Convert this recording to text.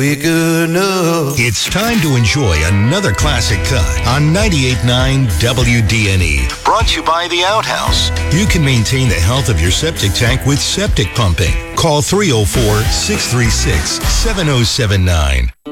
We good enough. It's time to enjoy another classic cut on 98.9 WDNE. Brought to you by The Outhouse. You can maintain the health of your septic tank with septic pumping. Call 304-636-7079.